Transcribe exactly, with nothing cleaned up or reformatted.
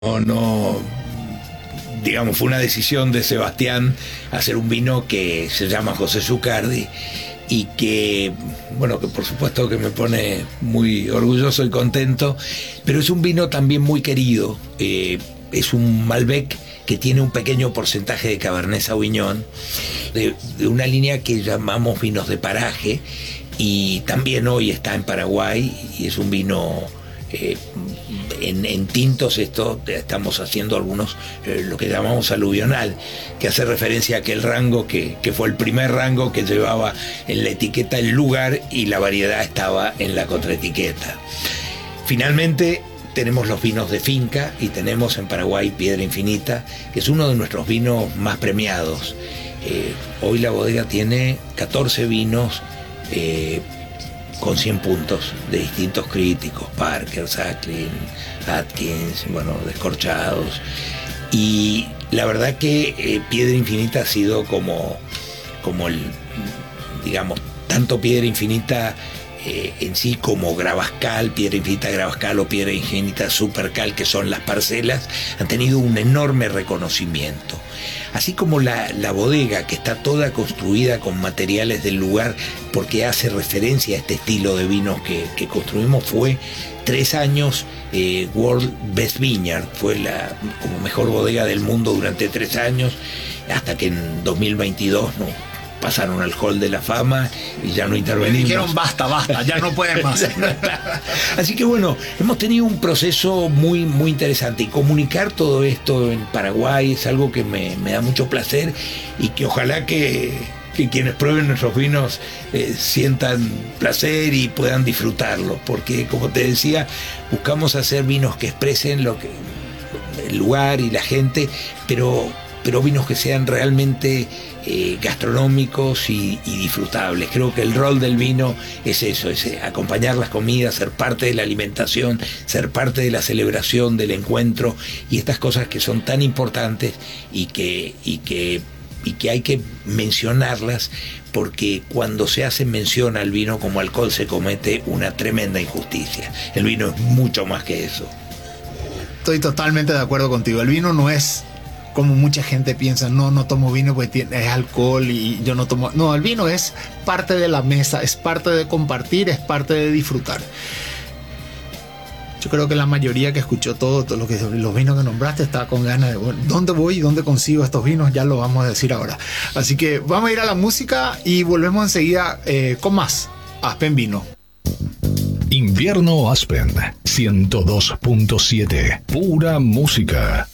no, no, digamos, fue una decisión de Sebastián hacer un vino que se llama José Zucardi y que, bueno, que por supuesto que me pone muy orgulloso y contento, pero es un vino también muy querido. Eh, es un Malbec que tiene un pequeño porcentaje de Cabernet Sauvignon, de, de una línea que llamamos vinos de paraje, y también hoy está en Paraguay, y es un vino... Eh, en, en tintos esto estamos haciendo algunos eh, lo que llamamos aluvional, que hace referencia a aquel rango que, que fue el primer rango que llevaba en la etiqueta el lugar y la variedad estaba en la contraetiqueta. Finalmente tenemos los vinos de finca y tenemos en Paraguay Piedra Infinita, que es uno de nuestros vinos más premiados. Eh, hoy la bodega tiene catorce vinos eh, con cien puntos de distintos críticos, Parker, Sacklin, Atkins, bueno, descorchados. Y la verdad que eh, Piedra Infinita ha sido como, como el, digamos, tanto Piedra Infinita eh, en sí como Gravascal, Piedra Infinita Gravascal o Piedra Infinita Supercal, que son las parcelas, han tenido un enorme reconocimiento. Así como la, la bodega, que está toda construida con materiales del lugar, porque hace referencia a este estilo de vinos que, que construimos, fue tres años eh, World Best Vineyard, fue la como mejor bodega del mundo durante tres años, hasta que en dos mil veintidós no pasaron al Hall de la Fama y ya no intervenimos. Dijeron basta, basta, ya no pueden más. Así que bueno, hemos tenido un proceso muy, muy interesante, y comunicar todo esto en Paraguay es algo que me, me da mucho placer, y que ojalá que, que quienes prueben nuestros vinos eh, sientan placer y puedan disfrutarlos, porque como te decía, buscamos hacer vinos que expresen lo que el lugar y la gente, pero, pero vinos que sean realmente Eh, gastronómicos y, y disfrutables. Creo que el rol del vino es eso, es acompañar las comidas, ser parte de la alimentación, ser parte de la celebración, del encuentro, y estas cosas que son tan importantes y que, y que, y que hay que mencionarlas, porque cuando se hace mención al vino como alcohol se comete una tremenda injusticia. El vino es mucho más que eso. Estoy totalmente de acuerdo contigo. El vino no es como mucha gente piensa, no, no tomo vino porque tiene, es alcohol y yo no tomo. No, el vino es parte de la mesa, es parte de compartir, es parte de disfrutar. Yo creo que la mayoría que escuchó todo, todo lo que, los vinos que nombraste, está con ganas de, bueno, ¿dónde voy y dónde consigo estos vinos? Ya lo vamos a decir ahora. Así que vamos a ir a la música y volvemos enseguida eh, con más Aspen Vino. Invierno Aspen ciento dos punto siete, pura música.